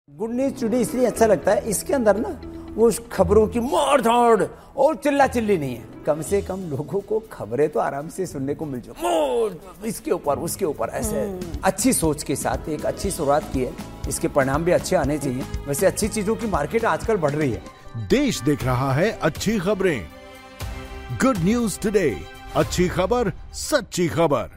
Good news today इसलिए अच्छा लगता है, इसके अंदर ना वो खबरों की मार धाड़ और चिल्ला चिल्ली नहीं है। कम से कम लोगों को खबरें तो आराम से सुनने को मिल जाए, इसके ऊपर उसके ऊपर ऐसे अच्छी सोच के साथ एक अच्छी शुरुआत की है। इसके परिणाम भी अच्छे आने चाहिए। वैसे अच्छी चीजों की मार्केट आजकल बढ़ रही है। देश देख रहा है अच्छी खबरें। गुड न्यूज टुडे, अच्छी खबर, सच्ची खबर।